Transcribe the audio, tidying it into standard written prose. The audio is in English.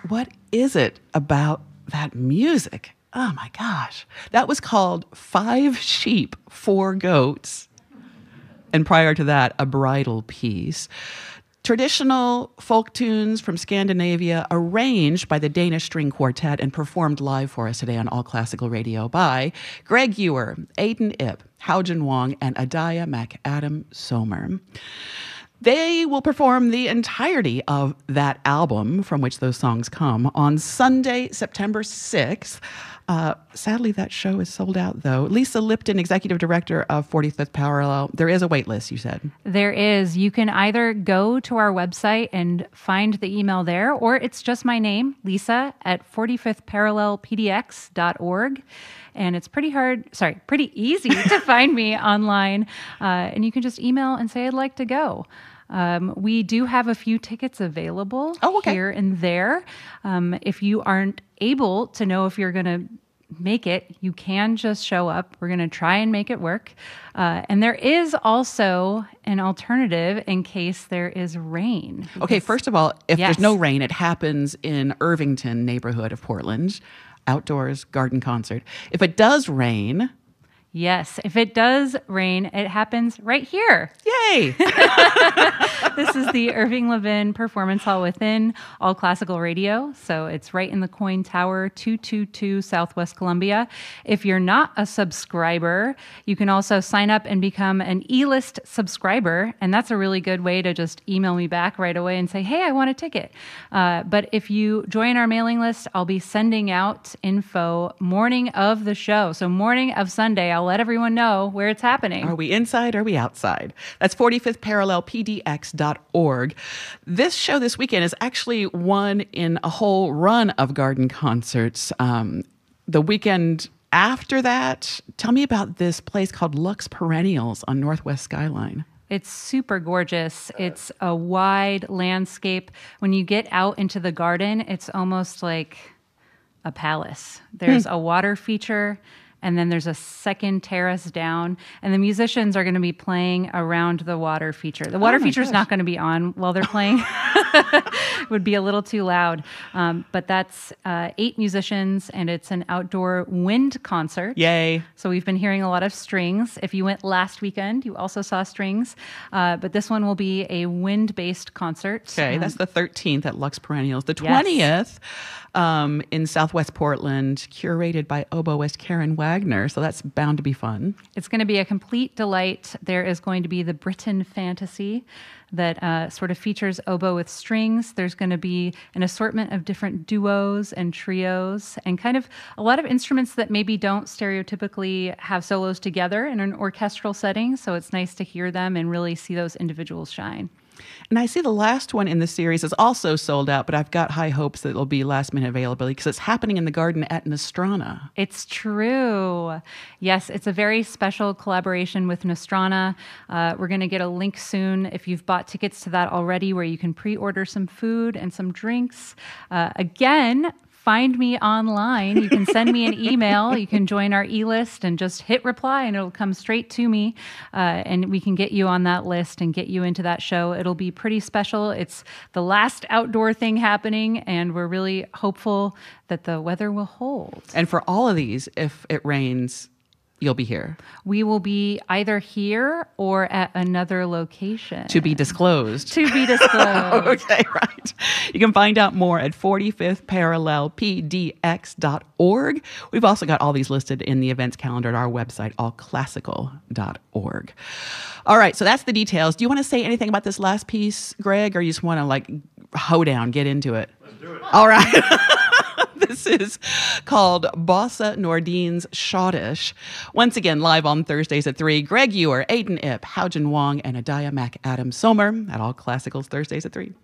what is it about that music? Oh my gosh. That was called 5 Sheep, 4 Goats. And prior to that, a bridal piece. Traditional folk tunes from Scandinavia arranged by the Danish String Quartet and performed live for us today on All Classical Radio by Greg Ewer, Aidan Ip, Haojin Wong, and Adaya McAdam Somer. They will perform the entirety of that album from which those songs come on Sunday, September 6th. Sadly, that show is sold out, though. Lisa Lipton, Executive Director of 45th Parallel. There is a wait list, you said. There is. You can either go to our website and find the email there, or it's just my name, Lisa, at 45thparallelpdx.org. And it's pretty easy to find me online. And you can just email and say, I'd like to go. We do have a few tickets available here and there. If you aren't able to know if you're going to make it, you can just show up. We're going to try and make it work. And there is also an alternative in case there is rain. Okay, first of all, if there's no rain, it happens in Irvington neighborhood of Portland. Outdoors garden concert. If it does rain... Yes, if it does rain, it happens right here. Yay! This is the Irving Levin Performance Hall within All Classical Radio. So it's right in the Coin Tower, 222 Southwest Columbia. If you're not a subscriber, you can also sign up and become an E-List subscriber. And that's a really good way to just email me back right away and say, hey, I want a ticket. But if you join our mailing list, I'll be sending out info morning of the show. So morning of Sunday, I'll let everyone know where it's happening. Are we inside? Are we outside? That's 45thparallelpdx.org. This show this weekend is actually one in a whole run of garden concerts. The weekend after that, tell me about this place called Lux Perennials on Northwest Skyline. It's super gorgeous. It's a wide landscape. When you get out into the garden, it's almost like a palace. There's a water feature, and then there's a second terrace down, and the musicians are going to be playing around the water feature. The water feature is not going to be on while they're playing. It would be a little too loud. But that's 8 musicians, and it's an outdoor wind concert. Yay. So we've been hearing a lot of strings. If you went last weekend, you also saw strings. But this one will be a wind-based concert. Okay, that's the 13th at Lux Perennials. The 20th... in Southwest Portland, curated by oboist Karen Wagner. So that's bound to be fun. It's going to be a complete delight. There is going to be the Britain Fantasy that sort of features oboe with strings. There's going to be an assortment of different duos and trios and kind of a lot of instruments that maybe don't stereotypically have solos together in an orchestral setting. So it's nice to hear them and really see those individuals shine. And I see the last one in the series is also sold out, but I've got high hopes that it'll be last-minute availability because it's happening in the garden at Nostrana. It's true. Yes, it's a very special collaboration with Nostrana. We're going to get a link soon if you've bought tickets to that already where you can pre-order some food and some drinks. Again, find me online. You can send me an email. You can join our e-list and just hit reply and it'll come straight to me. And we can get you on that list and get you into that show. It'll be pretty special. It's the last outdoor thing happening and we're really hopeful that the weather will hold. And for all of these, if it rains, you'll be here. We will be either here or at another location. To be disclosed. To be disclosed. Okay, right. You can find out more at 45thparallelpdx.org. We've also got all these listed in the events calendar at our website, allclassical.org. All right, so that's the details. Do you want to say anything about this last piece, Greg, or you just want to hoe down, get into it? Let's do it. All right. This is called Bossa Nordin's Schottish. Once again, live on Thursdays at 3. Greg Ewer, Aidan Ip, Haojin Wong, and Adaya McAdam Somer at All Classicals Thursdays at 3.